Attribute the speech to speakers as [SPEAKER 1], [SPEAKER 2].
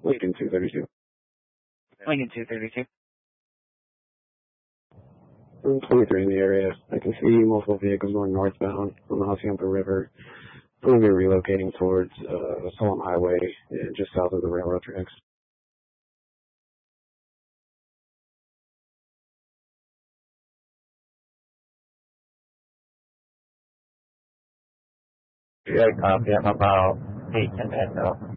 [SPEAKER 1] Lincoln 232.
[SPEAKER 2] Lincoln 232.
[SPEAKER 1] 23 in the area. I can see multiple vehicles going northbound on the Hacienda River. I'm going to be relocating towards Solon Highway, just south of the railroad tracks.
[SPEAKER 3] Good copy. I'm about 8-10 minutes out.